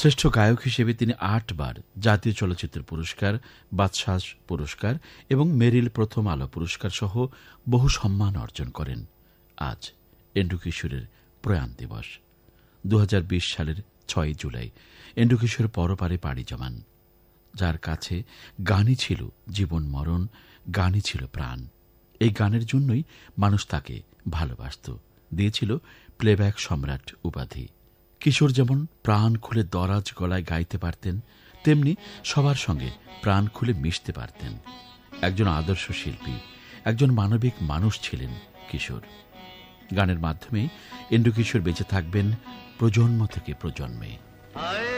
শ্রেষ্ঠ গায়ক হিসেবে তিনি 8 বার জাতীয় চলচ্চিত্র পুরস্কার, বাচসাস পুরস্কার এবং মেরিল প্রথম আলো পুরস্কার সহ বহু সম্মান অর্জন করেন। আজ এন্ড্রু কিশোরের প্রয়াণ দিবস। 2020 সালের 6 জুলাই এন্ড্রু কিশোর পরপারে পাড়ি জমান। যার কাছে গানই ছিল জীবন মরণ, গানই ছিল প্রাণ। এই গানের জন্যই মানুষ তাকে ভালোবাসত, দিয়েছিল প্লেব্যাক সম্রাট উপাধি। কিশোর যেমন প্রাণ খুলে দরাজ গলায় গাইতে পারতেন, তেমনি সবার সঙ্গে প্রাণ খুলে মিশতে পারতেন। একজন আদর্শ শিল্পী, একজন মানবিক মানুষ ছিলেন কিশোর। গানের মাধ্যমে এন্ড্রু কিশোর বেঁচে থাকবেন প্রজন্ম থেকে প্রজন্মে।